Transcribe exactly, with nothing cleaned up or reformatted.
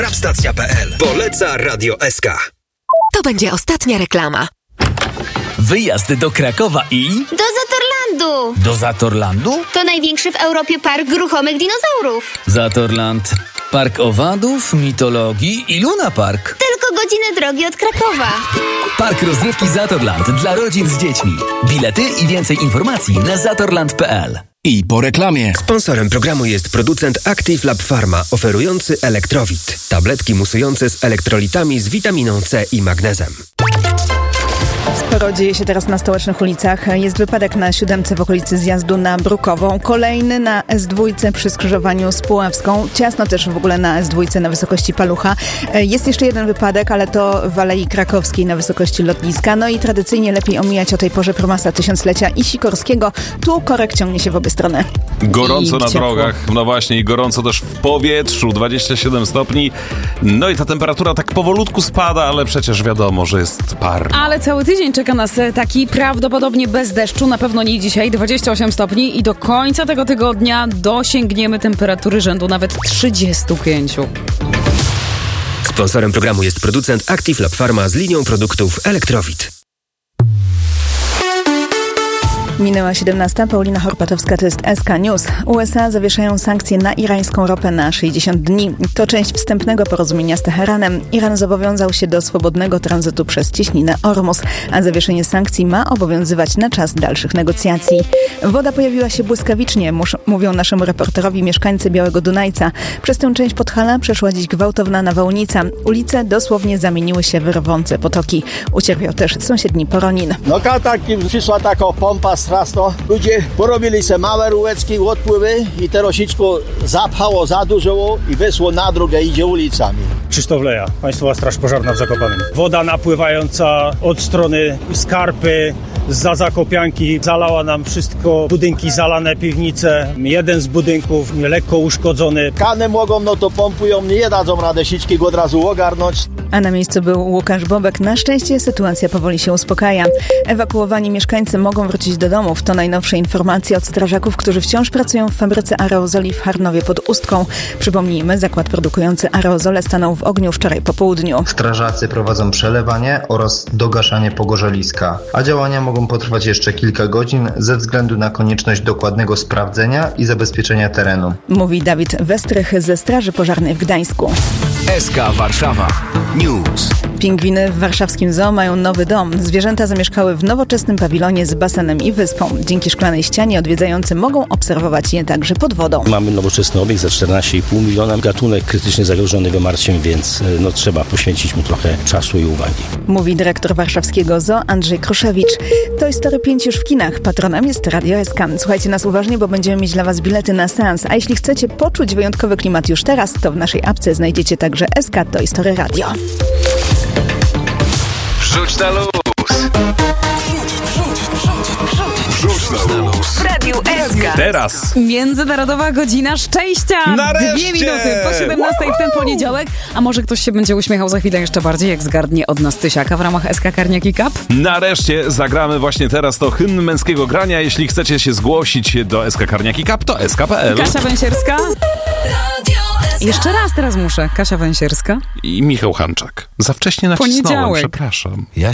Rapstacja kropka pe el. Poleca Radio S K. To będzie ostatnia reklama. Wyjazd do Krakowa i... Do Zatorlandu! Do Zatorlandu? To największy w Europie park ruchomych dinozaurów. Zatorland. Park owadów, mitologii i Luna Park. Tylko godzinę drogi od Krakowa. Park rozrywki Zatorland dla rodzin z dziećmi. Bilety i więcej informacji na zatorland kropka pe el. I po reklamie. Sponsorem programu jest producent Active Lab Pharma, oferujący Elektrowit. Tabletki musujące z elektrolitami z witaminą C i magnezem. Sporo dzieje się teraz na stołecznych ulicach. Jest wypadek na siódemce w okolicy zjazdu na Brukową. Kolejny na es dwa przy skrzyżowaniu z Puławską. Ciasno też w ogóle na es dwa na wysokości Palucha. Jest jeszcze jeden wypadek, ale to w Alei Krakowskiej na wysokości lotniska. No i tradycyjnie lepiej omijać o tej porze promasa Tysiąclecia i Sikorskiego. Tu korek ciągnie się w obie strony. Gorąco I na ciepło. drogach, no właśnie, i gorąco też w powietrzu, dwadzieścia siedem stopni. No i ta temperatura tak powolutku spada, ale przecież wiadomo, że jest parno. Ale cały tydzień czeka nas taki prawdopodobnie bez deszczu, na pewno nie dzisiaj, dwadzieścia osiem stopni i do końca tego tygodnia dosięgniemy temperatury rzędu nawet trzydzieści pięć. Sponsorem programu jest producent Active Lab Pharma z linią produktów Elektrowit. Minęła siedemnasta. Paulina Horpatowska, to jest S K News. U S A zawieszają sankcje na irańską ropę na sześćdziesiąt dni. To część wstępnego porozumienia z Teheranem. Iran zobowiązał się do swobodnego tranzytu przez cieśninę Ormus, a zawieszenie sankcji ma obowiązywać na czas dalszych negocjacji. Woda pojawiła się błyskawicznie, mus- mówią naszemu reporterowi mieszkańcy Białego Dunajca. Przez tę część Podhala przeszła dziś gwałtowna nawałnica. Ulice dosłownie zamieniły się w rwące potoki. Ucierpiał też sąsiedni Poronin. No tak, przyszła taka pompa straszno. Ludzie porobili se małe rureczki, odpływy i te rosiczko zapchało za dużo i wysło na drogę, idzie ulicami. Krzysztof Leja, Państwowa Straż Pożarna w Zakopanem. Woda napływająca od strony Skarpy, zza Zakopianki, zalała nam wszystko, budynki zalane, piwnice. Jeden z budynków lekko uszkodzony. Kany mogą, no to pompują, nie dadzą rady siczki go od razu ogarnąć. A na miejscu był Łukasz Bobek. Na szczęście sytuacja powoli się uspokaja. Ewakuowani mieszkańcy mogą wrócić do domów. To najnowsze informacje od strażaków, którzy wciąż pracują w fabryce aerozoli w Harnowie pod Ustką. Przypomnijmy, zakład produkujący aerozole stanął w ogniu wczoraj po południu. Strażacy prowadzą przelewanie oraz dogaszanie pogorzeliska, a działania mogą potrwać jeszcze kilka godzin ze względu na konieczność dokładnego sprawdzenia i zabezpieczenia terenu. Mówi Dawid Westrych ze Straży Pożarnej w Gdańsku. S K Warszawa News. Pingwiny w warszawskim zoo mają nowy dom. Zwierzęta zamieszkały w nowoczesnym pawilonie z basenem i wyspą. Dzięki szklanej ścianie odwiedzający mogą obserwować je także pod wodą. Mamy nowoczesny obiekt za czternaście i pół miliona. Gatunek krytycznie zagrożony wymarciem, więc no, trzeba poświęcić mu trochę czasu i uwagi. Mówi dyrektor warszawskiego zoo Andrzej Kruszewicz. Toy Story pięć już w kinach. Patronem jest Radio S K. Słuchajcie nas uważnie, bo będziemy mieć dla Was bilety na seans. A jeśli chcecie poczuć wyjątkowy klimat już teraz, to w naszej apce znajdziecie także S K Toy Story Radio. Wrzuć na luz. Wrzuć na luz. W Radiu S K. Teraz Międzynarodowa Godzina Szczęścia. Nareszcie! Dwie minuty po siedemnastej w ten poniedziałek. A może ktoś się będzie uśmiechał za chwilę jeszcze bardziej, jak zgadnie od nas Tysiaka w ramach S K Karniaki Cup? nareszcie zagramy właśnie teraz to hymn męskiego grania. Jeśli chcecie się zgłosić do S K Karniaki Cup, to S K kropka pe el. Kasia Węsierska. Jeszcze raz teraz muszę. Kasia Węsierska. I Michał Hanczak. Za wcześnie nacisnąłem, Poniedziałek. przepraszam. Ja